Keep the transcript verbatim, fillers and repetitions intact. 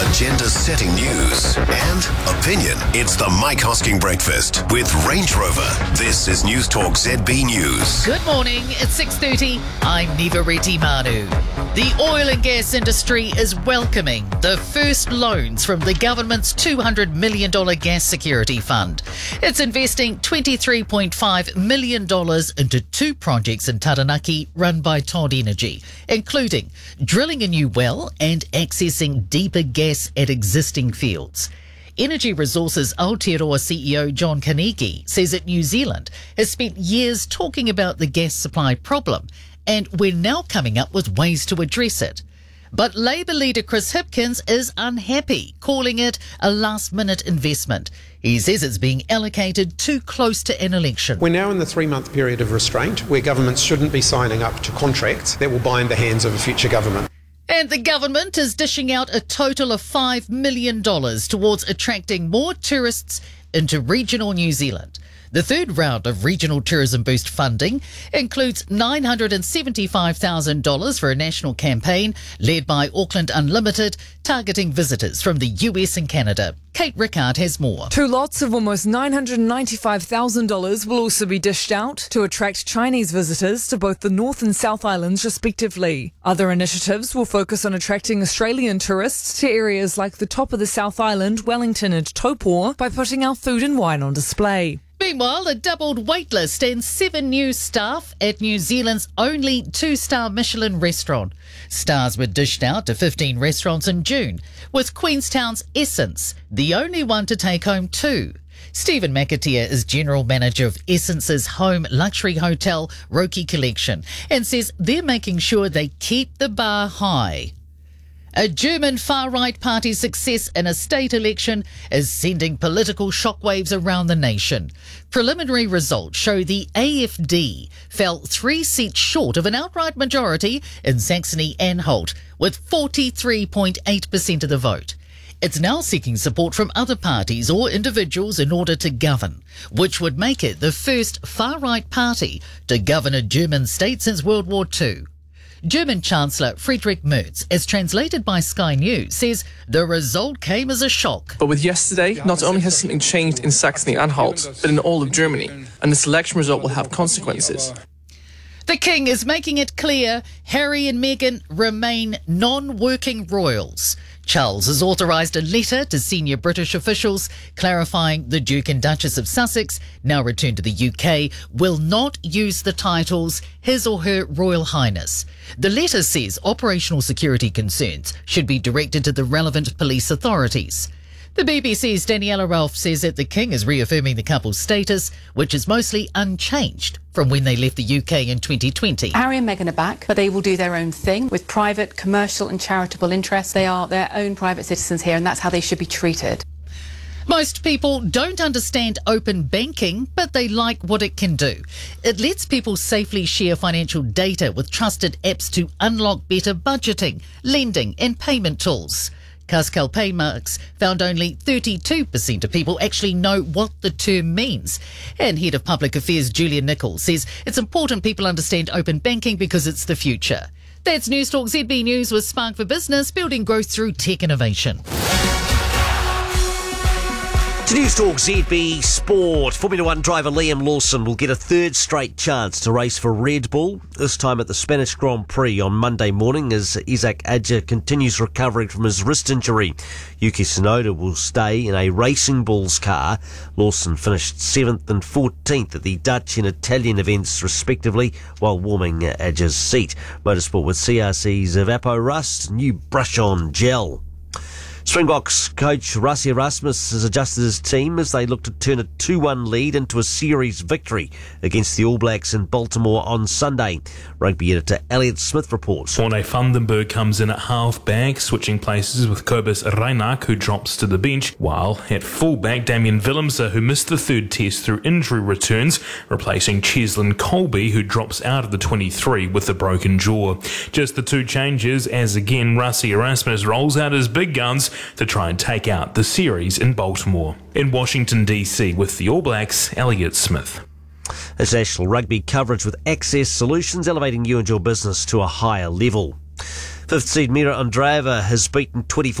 agenda-setting news and opinion. It's the Mike Hosking Breakfast with Range Rover. This is News Talk Z B News. Good morning, it's six thirty. I'm Neva Reti Manu. The oil and gas industry is welcoming the first loans from the government's two hundred million dollars gas security fund. It's investing twenty-three point five million dollars into two projects in Taranaki run by Todd Energy, including drilling a new well and accessing deeper gas at existing fields. Energy Resources Aotearoa C E O John Carnegie says that New Zealand has spent years talking about the gas supply problem, and we're now coming up with ways to address it. But Labour leader Chris Hipkins is unhappy, calling it a last-minute investment. He says it's being allocated too close to an election. We're now in the three-month period of restraint, where governments shouldn't be signing up to contracts that will bind the hands of a future government. And the government is dishing out a total of five million dollars towards attracting more tourists into regional New Zealand. The third round of Regional Tourism Boost funding includes nine hundred seventy-five thousand dollars for a national campaign led by Auckland Unlimited, targeting visitors from the U S and Canada. Kate Rickard has more. Two lots of almost nine hundred ninety-five thousand dollars will also be dished out to attract Chinese visitors to both the North and South Islands respectively. Other initiatives will focus on attracting Australian tourists to areas like the top of the South Island, Wellington and Taupo by putting our food and wine on display. Meanwhile, a doubled waitlist and seven new staff at New Zealand's only two-star Michelin restaurant. Stars were dished out to fifteen restaurants in June, with Queenstown's Essence the only one to take home two. Stephen McAteer is General Manager of Essence's home luxury hotel, Roki Collection, and says they're making sure they keep the bar high. A German far-right party's success in a state election is sending political shockwaves around the nation. Preliminary results show the A F D fell three seats short of an outright majority in Saxony-Anhalt, with forty-three point eight percent of the vote. It's now seeking support from other parties or individuals in order to govern, which would make it the first far-right party to govern a German state since World War Two. German Chancellor Friedrich Merz, as translated by Sky News, says the result came as a shock. But with yesterday, not only has something changed in Saxony-Anhalt, but in all of Germany, and this election result will have consequences. The King is making it clear Harry and Meghan remain non-working royals. Charles has authorised a letter to senior British officials clarifying the Duke and Duchess of Sussex, now returned to the U K, will not use the titles His or Her Royal Highness. The letter says operational security concerns should be directed to the relevant police authorities. The B B C's Daniela Ralph says that the King is reaffirming the couple's status, which is mostly unchanged from when they left the U K in twenty twenty. Harry and Meghan are back, but they will do their own thing with private, commercial and charitable interests. They are their own private citizens here, and that's how they should be treated. Most people don't understand open banking, but they like what it can do. It lets people safely share financial data with trusted apps to unlock better budgeting, lending and payment tools. Cascal Paymarks found only thirty-two percent of people actually know what the term means. And Head of Public Affairs Julian Nichols says it's important people understand open banking because it's the future. That's News Talk Z B News with Spark for Business, building growth through tech innovation. To News Talk Z B Sport, Formula One driver Liam Lawson will get a third straight chance to race for Red Bull, this time at the Spanish Grand Prix on Monday morning as Isaac Adja continues recovering from his wrist injury. Yuki Tsunoda will stay in a Racing Bulls car. Lawson finished seventh and fourteenth at the Dutch and Italian events respectively while warming Adja's seat. Motorsport with C R C's Evapo Rust, new brush-on gel. Springboks coach Rassie Erasmus has adjusted his team as they look to turn a two one lead into a series victory against the All Blacks in Baltimore on Sunday. Rugby editor Elliot Smith reports. Morne Vandenberg comes in at half-back, switching places with Kobus Reinach, who drops to the bench, while at full-back Damien Willemse, who missed the third test through injury returns, replacing Cheslin Colby, who drops out of the twenty-three with a broken jaw. Just the two changes as again Rassie Erasmus rolls out his big guns to try and take out the series in Baltimore. In Washington, D C with the All Blacks, Elliot Smith. International rugby coverage with Access Solutions, elevating you and your business to a higher level. Fifth seed Mira Andreeva has beaten twenty-four